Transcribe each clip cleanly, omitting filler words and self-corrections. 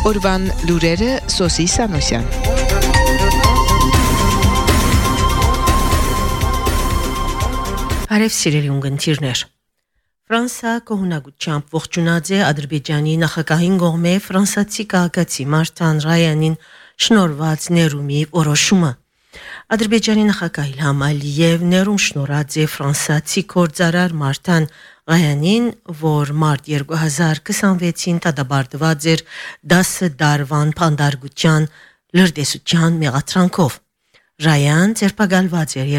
Օրվան լուրերը Սոսի Սանոսյան։ Արև սիրելի ունգընտիրներ։ Ֆրանսա կողմնակությամբ ողջունած է Ադրբեջանի նախագահին կողմէ ֆրանսացի քաղաքացի Մարտան Ռայանին շնորհված ներումի որոշումը։ Ադրբեջանի նախագահ Իլհամ Ալիև ներում շնորհած է ֆրանսացի գործարար Մարտան Ռայանին, որ մարտ 2026-ին տադաբարտված էր 10 դարվան փանդարգության լրտեսության մեղադրանքով։ Ռայան ձերբակալված էր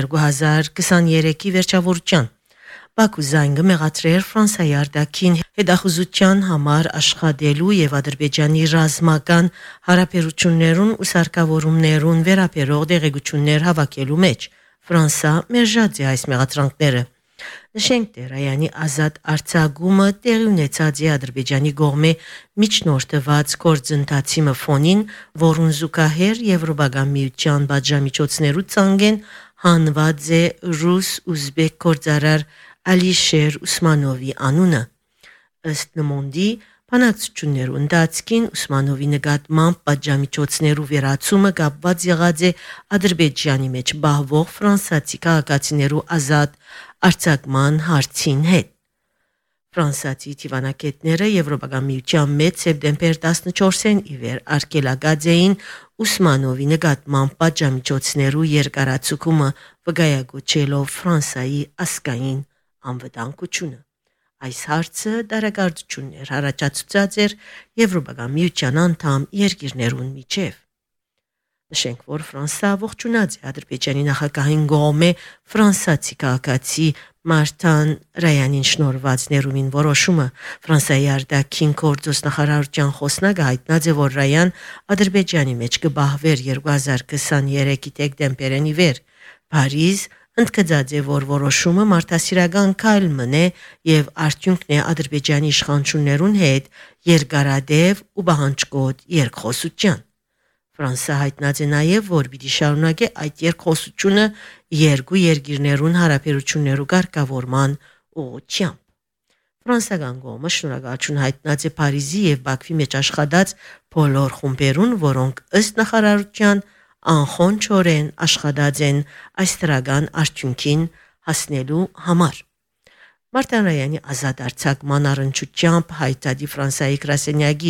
2023-ի վերջավորության։ Բաքու զանգը մեղադրեր Ֆրանսիայի արտաքին հետախուզության համար աշխատելու եւ Ադրբեջանի ռազմական հարաբերություններուն ու սարքավորումներուն վերաբերող դեղեցություններ հավաքելու մեջ։ Ֆրանսա մերժած է այս մեղադրանքները։ Նշենք, թե Ռայանի ազատ արձակումը տեղի ունեցած է Ադրբեջանի կողմէ միջնորդված գործընթացի ֆոնին, որուն զուգահեռ Եվրոպական միության բաժամիջոցներու ցանգեն հանված է ռուս-ուզբեկ գործարար Ալիշեր Ուսմանովի անունը։ Ըստ նմոնդի բանակցություններու ընթացքին Ուսմանովի նկատմամբ բաժամիջոցներու վերացումը կապված եղած է Ադրբեջանի մեջ բահվող ֆրանսացի քաղաքացիներու ազատ արձակման հարցին հետ։ Ֆրանսացի թիվանակետները Եվրոպական միության մեջ սեպտեմբեր 14-ին ի վեր արգելակած էին Ուսմանովի նկատմամբ բաժամիջոցներու երկարացումը վկայակոչելով Ֆրանսայի ասկային անվտանգությունը։ Այս հարցը դարակարծություններ առաջացուցած էր Եվրոպական միության անդամ երկիրներուն միջև։ Նշենք, որ Ֆրանսա ողջունած է Ադրբեջանի նախագահին կողմէ ֆրանսացի քաղաքացի Մարտան Ռայանին շնորհված ներումին որոշումը։ Ֆրանսիայի արտաքին գործոս նախարարության խոսնակը հայտնած է, որ Ռայան Ադրբեջանի մեջ կբահվեր 2023-ի դեկտեմբերին ի վեր։ Փարիզ ընդգծած է, որ որոշումը մարդասիրական քայլ մնե եւ արդյունքն է Ադրբեջանի իշխանություններուն հետ երկարադեպ ու բանջկոտ երկխոսության։ Ֆրանսա հայտնած է նաև, որ պիտի շարունակի այդ երկխոսությունը երկու երկիրներուն հարաբերություններու կարգավորման ուղղությամբ։ Ֆրանսական կողմը շնորհակալություն հայտնած է Փարիզի եւ Բաքվի մեջ աշխատած բոլոր խումբերուն, որոնք ըստ նախարարության անխոնչորեն աշխատած են այս դրական արդյունքին հասնելու համար։ Մարտան Ռայանի ազատ արձակման առընչությամբ հայտարարի Ֆրանսիայի գրասենյակի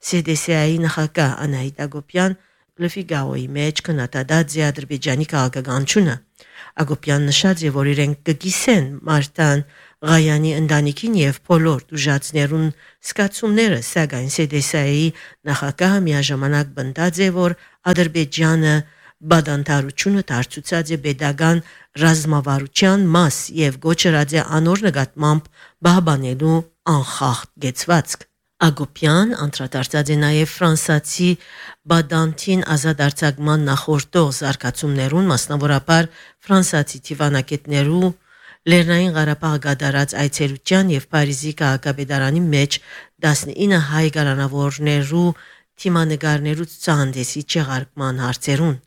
CDC-ի նախագահ Անահիտ Ագոպյան Le Figaro-ի մեջ կնատադած է Ադրբեջանի քաղաքականությունը։ Ագոպյան նշած է, որ իրենք կգիսեն Մարտան Ռայանի ընտանիքին եւ բոլոր դժուժացներուն սկացումները, սակայն CDC-ի նախագահը միաժամանակ բնդած է, որ Ադրբեջանը բադանտարությունը դարձուցած է pedagogan ռազմավարության մաս եւ գոչրած է անոր նկատմամբ բահբանելու անխախտ գեցվածք։ Ագոպյան անդրադարձած է նաև ֆրանսացի բադանտին ազատ արձակման նախորդող զարգացումներուն, մասնավորապես ֆրանսացի թիվանակետներու Լեռնային Ղարաբաղ գդարած այցելության եւ Փարիզի քաղաքապետարանի մեջ 19 հայ գարանավորներու թիմանեկարներու ցուցահանդեսի չեղարկման հարցերուն։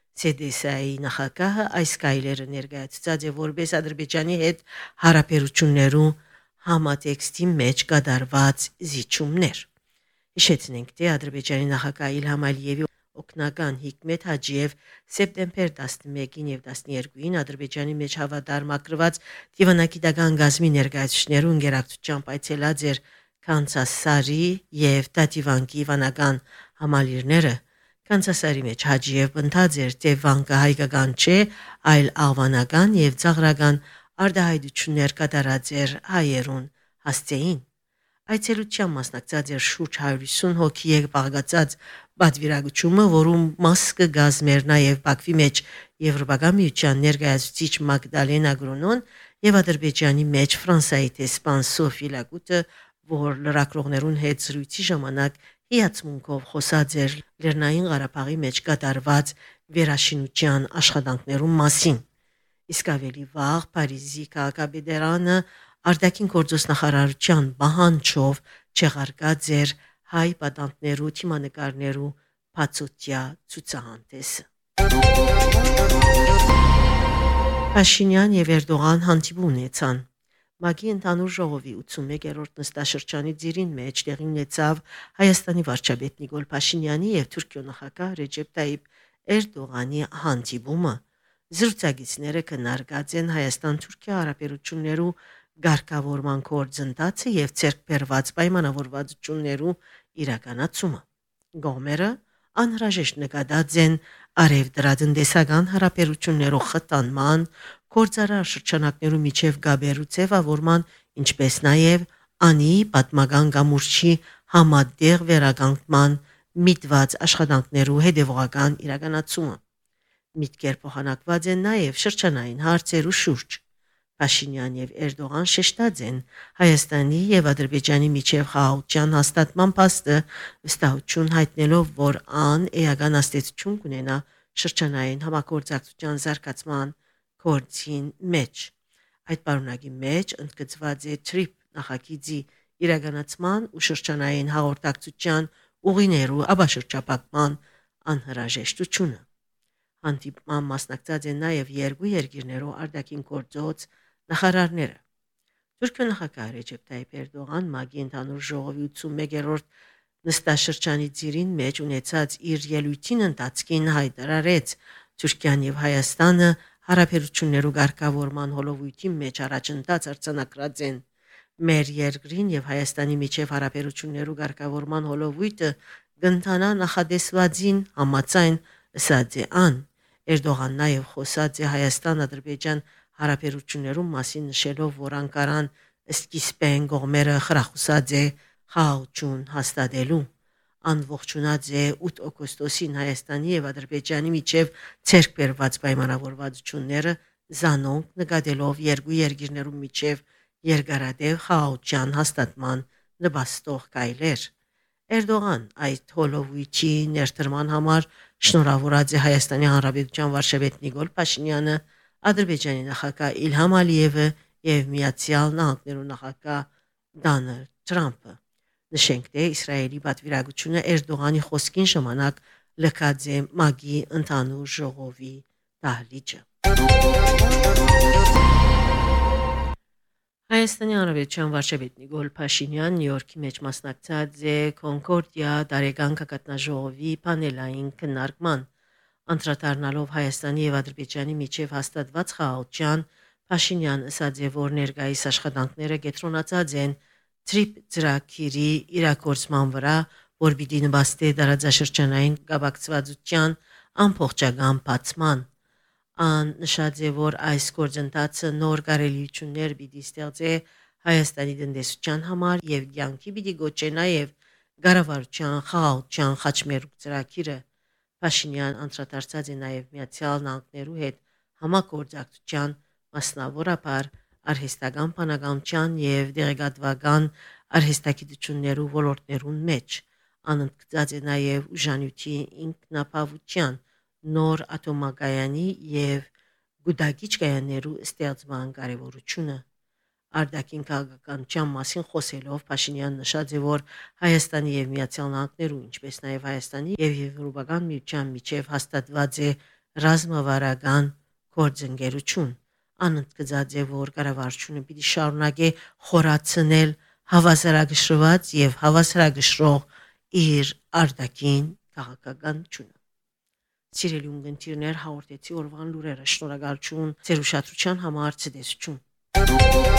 CDC-ի նախագահը այս կայլերը ներկայացած է որպես Ադրբեջանի հետ հարաբերություններու համատեքստի մեջ կատարված զիջումներ։ Հիշեցնենք, թե Ադրբեջանի նախագահ Իլհամ Ալիևի օգնական Հիկմետ Հաջիև սեպտեմբեր 11-ին եւ 12-ին Ադրբեջանի մեջ հավատարմագրված դիվանագիտական գազմի ներկայացուցիչներուն գերակցությամբ այցելած էր Կանցասարի եւ Տատիվանկի վանական համալիրները։ Կանցասարի մեջ Հաջիև ընդհանց էր, թե վանկը հայկական չէ, այլ աղվանական եւ ծաղրական արդահայտություններ կատարած էր հայերուն հասցեին։ Այցելության մասնակցած էր շուրջ 150 հոգի եկբաղացած պատվիրակությունը, որում մաս կգազմեր նաև Բաքվի մեջ Եվրոպական միության ներկայացուցիչ Մագդալենա Գրոնոն եւ Ադրբեջանի մեջ Ֆրանսիայի տեսփան Սոֆի Լակուտը, որ լրագրողներուն հետ զրույցի ժամանակ հիացմունքով խոսած էր Լեռնային Ղարաբաղի մեջ կատարված վերաշինության աշխատանքներուն մասին։ Իսկ ավելի վաղ Փարիզի քաղաքապետարանը արտաքին գործոս նախարարության բանջով չեղարկած էր հայ պատանտներու թիմանկարներու բացօթյա ցուցահանդեսը։ Փաշինյան եւ Էրդողան հանդիպում ունեցան։ Մագի ընդհանուր ժողովի 81-րդ նստաշրջանի ծիրին մեջ տեղի ունեցավ Հայաստանի վարչապետ Նիկոլ Փաշինյանի եւ Թուրքիո նախագահ Ռեջեփ Տայիպ Էրդողանի հանդիպումը։ Զրուցակիցները քննարկած են Հայաստան-Թուրքիա հարաբերություններու ղեկավարման գործընթացը եւ ցերկ բերված պայմանավորվածություններու իրականացումը։ Գոմերը անհրաժեշտ նկատած են արևդրատնտեսական հարաբերություններու խթանման, գործարար շրջանակներու միջև գաբերու ձևավորման, ինչպես նաև անի պատմական գամուրջի համատեղ վերականգնման միտված աշխատանքներու հետևողական իրականացումը։ Միտքեր փոխանակված են նաև շրջանային հարցերու շուրջ։ Փաշինյան եւ Էրդողան շեշտած են Հայաստանի եւ Ադրբեջանի միջև խաղաղության հաստատման փաստը վստահություն հայտնելով, որ ան էական աստեցություն կունենա շրջանային համագործակցության զարգացման գործին մեջ։ Այդ պարունակի մեջ ընդգծված է TRIP նախագիծի իրականացման ու շրջանային հաղորդակցության ուղիներու աբաշրջապատման անհրաժեշտությունը։ Հանդիպման մասնակցած են նաև երկու երկիրներու արտաքին գործոց նախարարները։ Թուրքիո նախագահ Ռեջեփ Տայիպ Էրդողան մագի ընդհանուր ժողովի 81-րդ նստաշրջանի ծիրին մեջ ունեցած իր ելույթին ընթացքին հայտարարեց Թուրքիան եւ Հայաստանը հարաբերություններու ղեկավարման հոլովույթի մեջ առաջընթաց արձանագրած են։ Մեր երկրին եւ Հայաստանի միջև հարաբերություններու ղեկավարման հոլովույթը կընթանա նախադեсվածին համաձայն ըսած է ան։ Էրդողան նաև խոսած է Հայաստան-Ադրբեջան հարաբերություններու մասին նշելով, որ Անկարան սկիզբեն կողմերը խրախուսած է խաղաղություն հաստատելու։ Անողջունած է 8 օգոստոսին Հայաստանի եւ Ադրբեջանի միջև ցերկ բերված պայմանավորվածությունները զանոնք նկատելով երկու երկիրներու միջև երկարատև խաղաղության հաստատման նպաստող կայլեր։ Էրդողան այդ հոլովույթի ներդրման համար շնորհավորած է Հայաստանի Հանրապետության վարչապետ Նիկոլ Փաշինյանը, Ադրբեջանի նախագահ Իլհամ Ալիևը եւ Միացյալ Նահանգներու նախագահ Դոնալդ Թրամփը։ Նշենք, թե Իսրայելի պատվիրակությունը Էրդողանի խոսքին ժամանակ լքած է մագի ընդհանուր ժողովի դահլիճը։ Հայաստանի Հանրապետության վարչապետ Նիկոլ Փաշինյան Նյու Յորքի մեջ մասնակցած է Կոնկորդիա տարեկան կաթնաժողովի պանելային քննարկման։ Անդրադառնալով Հայաստանի եւ Ադրբեջանի միջև հաստատված խաղաղության, Փաշինյան ասաց է, որ ներկայիս աշխատանքները կենտրոնացած են TRIP ծրագիրի իրագործման վրա, որ պիտի նպաստի տարածաշրջանային կապակցվածության ամբողջական բացման։ Ան նշած է, որ այս գործընթացը նոր կարելիություններ պիտի ստեղծի Հայաստանի տնտեսության համար եւ կյանքի պիտի գոչե նաեւ կառավարության խաղաղության խաչմերուկ ծրագիրը։ Փաշինյան անդրադարձած է նաեւ Միացյալ Նահանգներու հետ համագործակցության, մասնավորապես արհեստական բանականության եւ դեղեկատվական արհեստագիտություններու ոլորտներուն մեջ։ Անընդգծած է նաեւ ուժանյութի ինքնապահության, նոր ատոմակայանի եւ գուտակիչ կայաններու ստեղծման կարեւորությունը։ Արտաքին քաղաքականության մասին խոսելով Փաշինյան նշած է, որ Հայաստանի եւ Միացյալ Նահանգներու, ինչպես նաեւ Հայաստանի եւ Եվրոպական միության միջև հաստատված է ռազմավարական գործընկերություն։ Անընդգծած է, որ կառավարությունը պիտի շարունակի խորացնել հավասարակշռված եւ հավասարակշռող իր արտաքին քաղաքականությունը։ Սիրելի ունգընտիրներ, հաղորդեցի օրվան լուրերը։ Շնորհակալություն ձեր ուշադրության համար, ցտեսություն։